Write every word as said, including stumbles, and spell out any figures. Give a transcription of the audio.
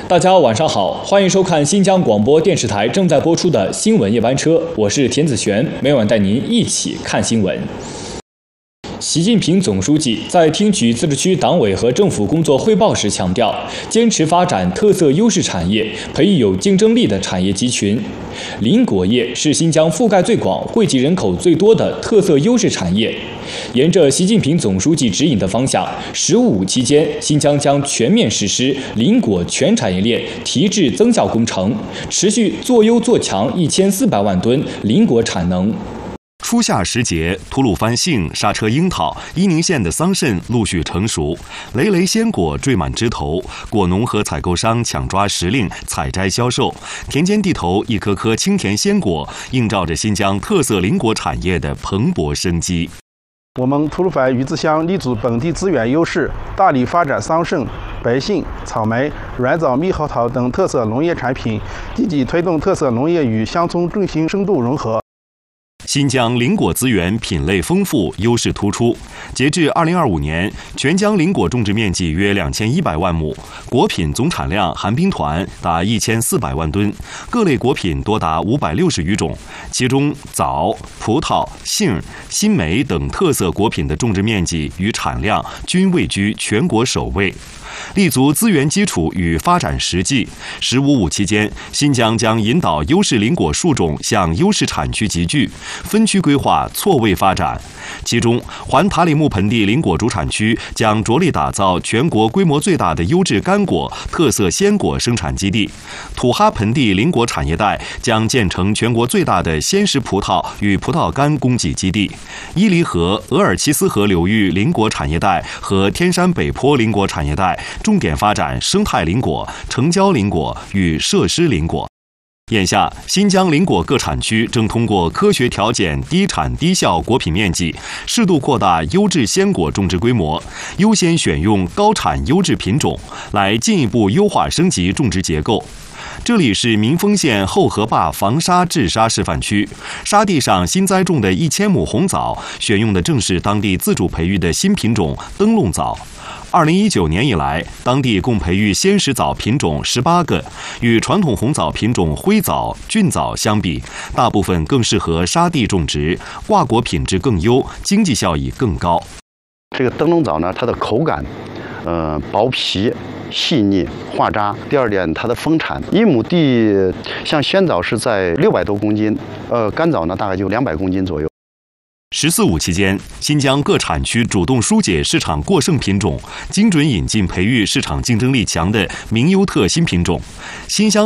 大家晚上好，欢迎收看新疆广播电视台正在播出的新闻夜班车，我是田子璇，每晚带您一起看新闻。习近平总书记在听取自治区党委和政府工作汇报时强调，坚持发展特色优势产业，培育有竞争力的产业集群。林果业是新疆覆盖最广、惠及人口最多的特色优势产业。沿着习近平总书记指引的方向，“十五五”期间，新疆将全面实施林果全产业链提质增效工程，持续做优做强一千四百万吨林果产能。 初夏时节，吐鲁番杏、刹车樱桃、伊宁县的桑葚陆续成熟，累累鲜果缀满枝头，果农和采购商抢抓时令采摘销售，田间地头一颗颗清甜鲜果，映照着新疆特色林果产业的蓬勃生机。 我们吐鲁番鱼子乡立足本地资源优势，大力发展桑葚、白杏、草莓、软枣、猕猴桃等特色农业产品，积极推动特色农业与乡村振兴深度融合。 新疆林果资源品类丰富，优势突出。截至二零二五年，全疆林果种植面积约两千一百万亩，果品总产量含冰团达一千四百万吨，各类果品多达五百六十余种，其中枣、葡萄、杏、新梅等特色果品的种植面积与产量均位居全国首位。立足资源基础与发展实际，“十五五”期间，新疆将引导优势林果树种向优势产区集聚，分区规划错位发展。其中，环塔里木盆地林果主产区将着力打造全国规模最大的优质干果、特色鲜果生产基地；土哈盆地林果产业带将建成全国最大的鲜食葡萄与葡萄干供给基地；伊犁河、额尔齐斯河流域林果产业带和天山北坡林果产业带重点发展生态林果、城郊林果与设施林果。眼下，新疆林果各产区正通过科学调减低产低效果品面积，适度扩大优质鲜果种植规模，优先选用高产优质品种，来进一步优化升级种植结构。这里是民丰县后河坝防沙治沙示范区，沙地上新栽种的一千亩红枣，选用的正是当地自主培育的新品种灯笼枣。二零一九年以来，当地共培育鲜食枣品种十八个，与传统红枣品种灰枣、菌枣相比，大部分更适合沙地种植，挂果品质更优，经济效益更高。 这个灯笼枣呢，它的口感，呃，薄皮。细腻化渣。第二点，它的丰产，一亩地像鲜枣是在六百多公斤，呃，干枣呢大概就两百公斤左右。 十四五期间，新疆各产区主动疏解市场过剩品种，精准引进培育市场竞争力强的名优特新品种。新乡